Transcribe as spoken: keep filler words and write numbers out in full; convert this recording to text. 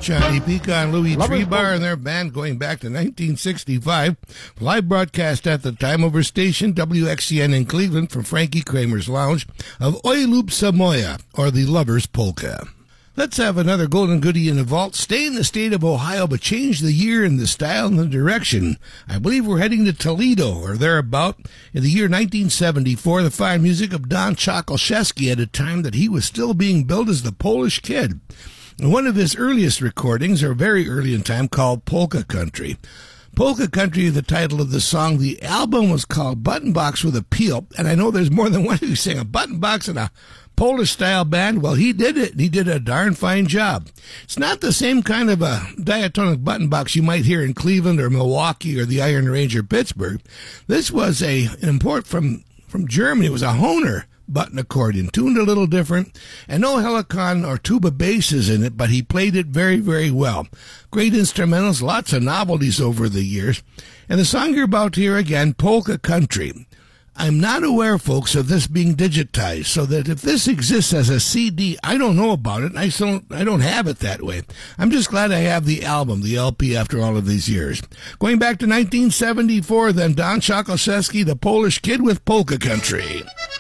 Johnny Pica and Louis Lovers Trebar Polka. and their band going back to nineteen sixty-five. Live broadcast at the time over station W X C N in Cleveland from Frankie Kramer's Lounge of Oi Lup Samoya, or the Lovers Polka. Let's have another golden goodie in the vault. Stay in the state of Ohio, but change the year and the style and the direction. I believe we're heading to Toledo or thereabout. In the year nineteen seventy-four, the fine music of Don Chokolszewski at a time that he was still being billed as the Polish Kid. One of his earliest recordings, or very early in time, called Polka Country. Polka Country is the title of the song. The album was called Button Box with Appeal, and I know there's more than one of you saying a button box and a Polish-style band. Well, he did it, and he did a darn fine job. It's not the same kind of a diatonic button box you might hear in Cleveland or Milwaukee or the Iron Range or Pittsburgh. This was a an import from, from Germany. It was a Hohner button accordion, tuned a little different, and no helicon or tuba basses in it, but he played it very, very well. Great instrumentals, lots of novelties over the years. And the song you're about to hear again, Polka Country. I'm not aware, folks, of this being digitized, so that if this exists as a C D, I don't know about it, and I don't, I don't have it that way. I'm just glad I have the album, the L P, after all of these years. Going back to nineteen seventy-four, then, Don Chokolszewski, the Polish Kid with Polka Country.